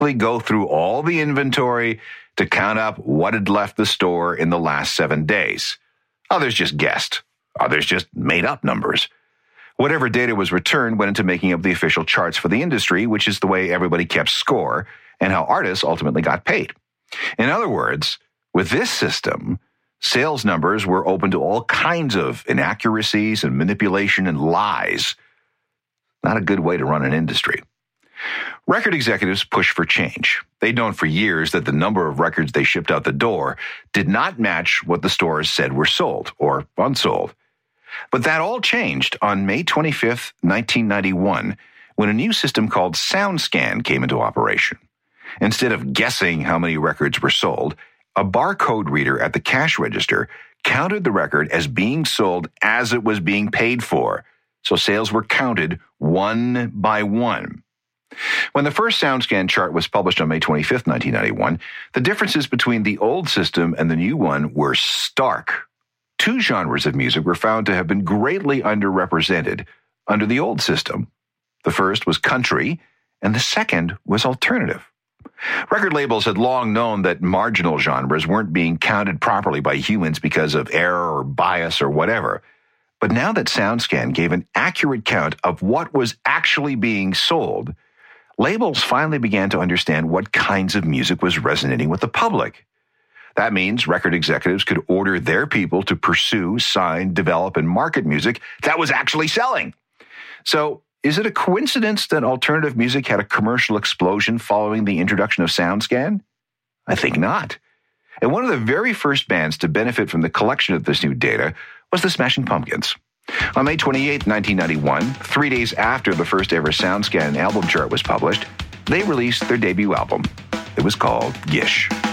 go through all the inventory to count up what had left the store in the last 7 days. Others just guessed. Others just made up numbers. Whatever data was returned went into making up the official charts for the industry, which is the way everybody kept score and how artists ultimately got paid. In other words, with this system, sales numbers were open to all kinds of inaccuracies and manipulation and lies. Not a good way to run an industry. Record executives pushed for change. They'd known for years that the number of records they shipped out the door did not match what the stores said were sold or unsold. But that all changed on May 25th, 1991, when a new system called SoundScan came into operation. Instead of guessing how many records were sold, a barcode reader at the cash register counted the record as being sold as it was being paid for, so sales were counted one by one. When the first SoundScan chart was published on May 25th, 1991, the differences between the old system and the new one were stark. 2 genres of music were found to have been greatly underrepresented under the old system. The first was country, and the second was alternative. Record labels had long known that marginal genres weren't being counted properly by humans because of error or bias or whatever. But now that SoundScan gave an accurate count of what was actually being sold, labels finally began to understand what kinds of music was resonating with the public. That means record executives could order their people to pursue, sign, develop, and market music that was actually selling. So, is it a coincidence that alternative music had a commercial explosion following the introduction of SoundScan? I think not. And one of the very first bands to benefit from the collection of this new data was the Smashing Pumpkins. On May 28, 1991, 3 days after the first ever SoundScan album chart was published, they released their debut album. It was called Gish.